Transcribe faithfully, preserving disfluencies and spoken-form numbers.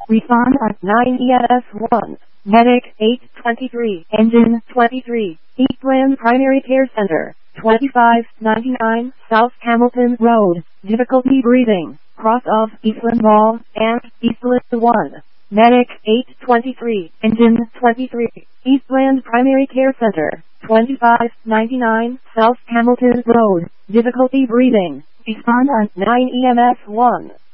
Respond at nine E M S one. Medic eight twenty-three. Engine twenty-three. Eastland Primary Care Center. twenty-five ninety-nine South Hamilton Road. Difficulty breathing. Cross of Eastland Mall and Eastland one. Medic eight twenty-three. Engine twenty-three. Eastland Primary Care Center. twenty-five ninety-nine South Hamilton Road. Difficulty breathing. Respond on nine E M S one.